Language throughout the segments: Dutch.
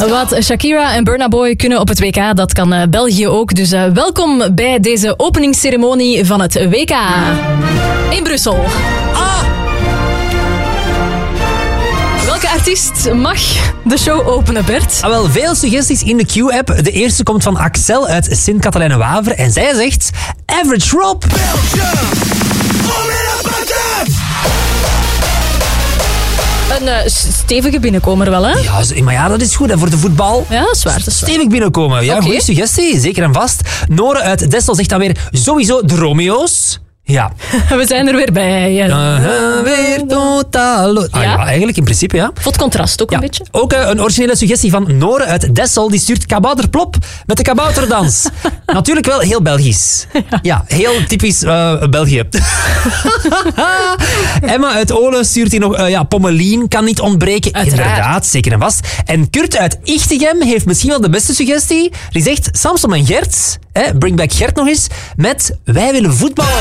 Wat Shakira en Burna Boy kunnen op het WK, dat kan België ook. Dus welkom bij deze openingsceremonie van het WK in Brussel. Welke artiest mag de show openen, Bert? Wel, veel suggesties in de Q-app. De eerste komt van Axel uit Sint-Katelijne-Waver. En zij zegt Average Rob. Een stevige binnenkomer wel, hè? Ja, maar ja, dat is goed hè, voor de voetbal. Ja, dat is waar. Stevig binnenkomen. Ja, goede suggestie. Zeker en vast. Nore uit Dessel zegt dan weer sowieso de Romeo's. Ja. We zijn er weer bij. Weer totaal. Ja, eigenlijk in principe, ja. Voor het contrast ook een beetje. Ook een originele suggestie van Nore uit Dessel. Die stuurt Kabouterplop met de kabouterdans. Natuurlijk wel heel Belgisch. Ja, heel typisch België. Emma uit Olen stuurt hier nog Pommelien kan niet ontbreken. Uiteraard. Inderdaad, zeker en vast. En Kurt uit Ichtegem heeft misschien wel de beste suggestie. Die zegt Samson en Gert, bring back Gert nog eens, met Wij willen voetballen.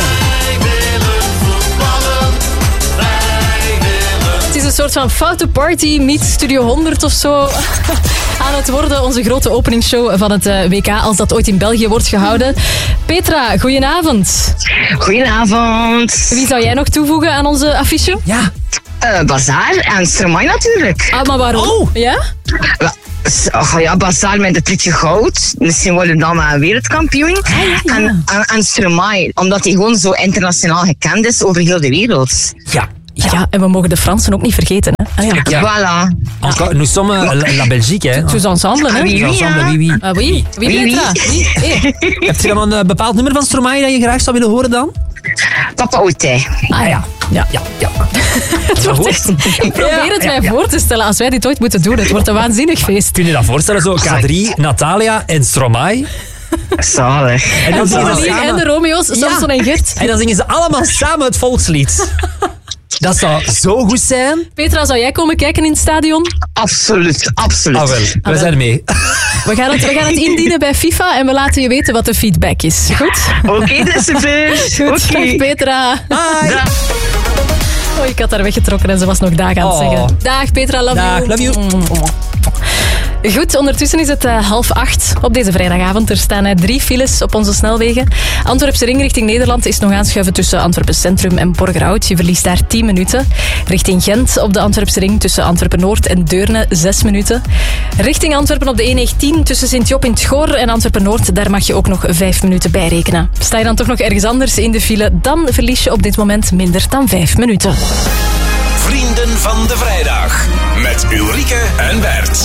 Het is een soort van foute party meet Studio 100 of zo aan het worden. Onze grote openingsshow van het WK, als dat ooit in België wordt gehouden. Petra, goedenavond. Goedenavond. Wie zou jij nog toevoegen aan onze affiche? Ja. Bazaar en Stromae natuurlijk. Ah, maar waarom? Oh. Ja? Ja, Bazaar met het liedje Goud. Misschien worden we dan maar wereldkampioen. En Stromae, omdat hij gewoon zo internationaal gekend is over heel de wereld. Ja, en we mogen de Fransen ook niet vergeten. Hè? Ah, ja. Voilà. Encore, nous sommes la Belgique, hè. Tous ensemble, hè? Oui, Ensemble, oui. Ah, oui, Petra. Oui. Hey. Heb je dan een bepaald nummer van Stromae dat je graag zou willen horen dan? Papa Oetij. Ah ja. Het wordt echt... Ik probeer het mij voor te stellen als wij dit ooit moeten doen. Het wordt een waanzinnig feest. Kun je dat voorstellen? Zo K3, Natalia en Stromae. Zalig. En dan zingen ze En de Romeo's, Samson en Gert. En dan zingen ze allemaal samen het volkslied. Dat zou zo goed zijn. Petra, zou jij komen kijken in het stadion? Absoluut. Ah wel, we zijn mee. We gaan het indienen bij FIFA en we laten je weten wat de feedback is. Goed? Oké, dat is super. Goed, dag Petra. Bye. Oh, ik had haar weggetrokken en ze was nog dag aan het zeggen. Dag Petra, love you. Goed, ondertussen is het 7:30 op deze vrijdagavond. Er staan 3 files op onze snelwegen. Antwerpse ring richting Nederland is nog aanschuiven tussen Antwerpen Centrum en Borgerhout. Je verliest daar 10 minuten. Richting Gent op de Antwerpse ring tussen Antwerpen Noord en Deurne 6 minuten. Richting Antwerpen op de E19 tussen Sint-Job in het Goor en Antwerpen Noord. Daar mag je ook nog 5 minuten bij rekenen. Sta je dan toch nog ergens anders in de file, dan verlies je op dit moment minder dan 5 minuten. Vrienden van de Vrijdag met Ulrike en Bert.